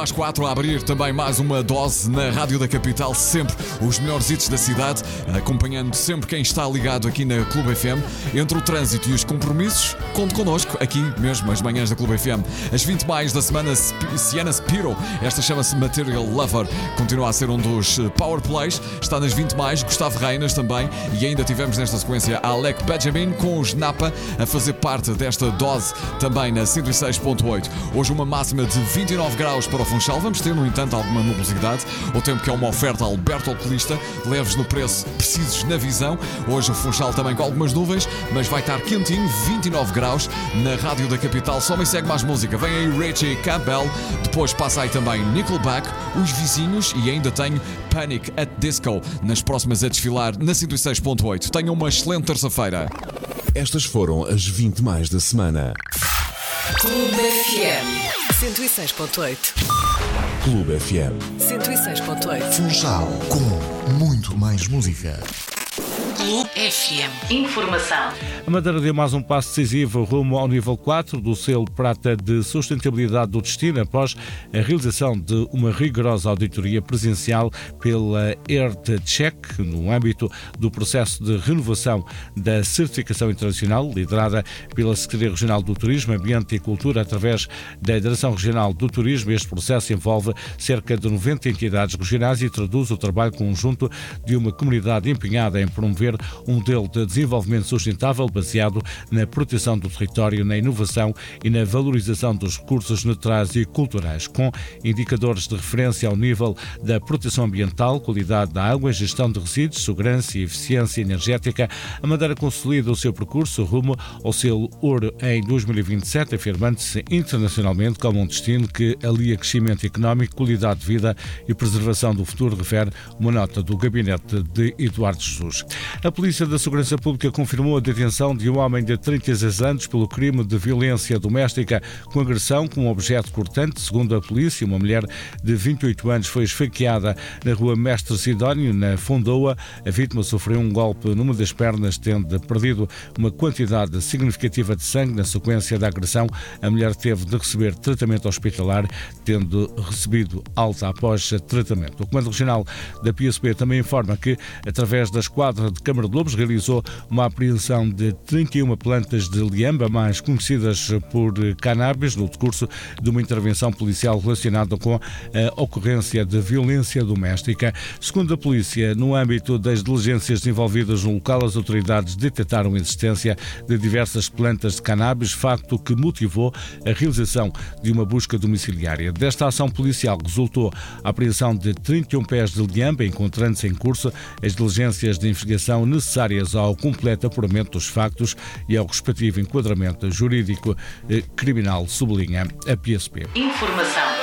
às 4 a abrir também mais uma dose na Rádio da Capital, sempre os melhores hits da cidade, acompanhando sempre quem está ligado aqui na Clube FM. Entre o trânsito e os compromissos, conte connosco aqui mesmo, as manhãs da Clube FM. As 20 mais da semana, Sienna Spiro, esta chama-se Material Lover, continua a ser um dos Power Plays, está nas 20 mais, Gustavo Reinas também, e ainda tivemos nesta sequência a Alec Benjamin com os Napa a fazer parte desta dose também na 106.8. Hoje uma máxima de 29 graus para o Funchal, vamos ter no entanto alguma nubosidade, o tempo que é uma oferta Alberto Oculista, leves no preço, precisos na visão. Hoje o Funchal também com algumas nuvens, mas vai estar quentinho, 29 graus na Rádio da Capital. Só me segue mais música, vem aí Richie Campbell, depois passa aí também Nickelback, Os Vizinhos e ainda tenho Panic at Disco nas próximas a desfilar na 106.8. Tenham uma excelente terça-feira. Estas foram as 20 mais da semana. Clube FM 106.8. Clube FM 106.8. Funchal com muito mais música. Clube FM. Informação. A Madeira deu mais um passo decisivo rumo ao nível 4 do selo Prata de Sustentabilidade do Destino após a realização de uma rigorosa auditoria presencial pela EarthCheck no âmbito do processo de renovação da certificação internacional liderada pela Secretaria Regional do Turismo, Ambiente e Cultura através da Direção Regional do Turismo. Este processo envolve cerca de 90 entidades regionais e traduz o trabalho conjunto de uma comunidade empenhada em promover um modelo de desenvolvimento sustentável baseado na proteção do território, na inovação e na valorização dos recursos naturais e culturais, com indicadores de referência ao nível da proteção ambiental, qualidade da água, gestão de resíduos, segurança e eficiência energética. A Madeira consolida o seu percurso rumo ao selo Ouro em 2027, afirmando-se internacionalmente como um destino que alia crescimento económico, qualidade de vida e preservação do futuro, refere uma nota do gabinete de Eduardo Jesus. A Polícia da Segurança Pública confirmou a detenção de um homem de 36 anos pelo crime de violência doméstica com agressão com um objeto cortante. Segundo a polícia, uma mulher de 28 anos foi esfaqueada na rua Mestre Sidónio, na Fondoa. A vítima sofreu um golpe numa das pernas, tendo perdido uma quantidade significativa de sangue. Na sequência da agressão, a mulher teve de receber tratamento hospitalar, tendo recebido alta após tratamento. O Comando Regional da PSP também informa que, através da Esquadra de Câmara de Lobos, realizou uma apreensão de 31 plantas de liamba, mais conhecidas por cannabis, no decurso de uma intervenção policial relacionada com a ocorrência de violência doméstica. Segundo a polícia, no âmbito das diligências desenvolvidas no local, as autoridades detectaram a existência de diversas plantas de cannabis, facto que motivou a realização de uma busca domiciliária. Desta ação policial resultou a apreensão de 31 pés de liamba, encontrando-se em curso as diligências de investigação necessárias ao completo apuramento dos factos e ao respectivo enquadramento jurídico criminal, sublinha a PSP. Informação.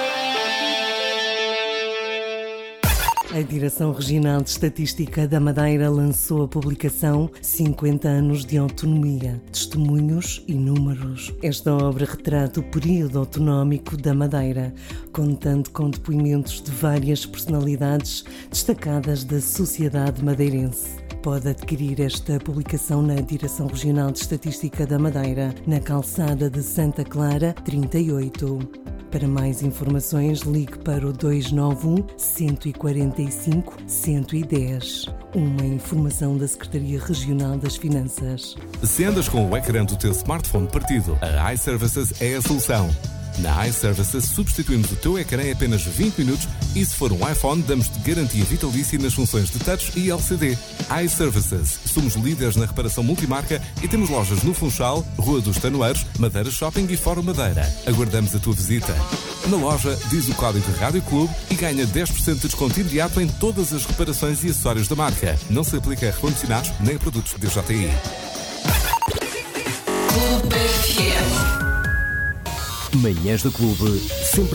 A Direção Regional de Estatística da Madeira lançou a publicação 50 anos de autonomia, testemunhos e números. Esta obra retrata o período autonómico da Madeira, contando com depoimentos de várias personalidades destacadas da sociedade madeirense. Pode adquirir esta publicação na Direção Regional de Estatística da Madeira, na calçada de Santa Clara, 38. Para mais informações, ligue para o 291 145 110. Uma informação da Secretaria Regional das Finanças. Se andas com o ecrã do teu smartphone partido, a iServices é a solução. Na iServices substituímos o teu ecrã em apenas 20 minutos e se for um iPhone damos-te garantia vitalícia nas funções de touch e LCD. iServices. Somos líderes na reparação multimarca e temos lojas no Funchal, Rua dos Tanoeiros, Madeira Shopping e Fórum Madeira. Aguardamos a tua visita. Na loja, diz o código Rádio Clube e ganha 10% de desconto imediato em todas as reparações e acessórios da marca. Não se aplica a recondicionados nem a produtos DJI. Clube FM. Manhãs do Clube, sempre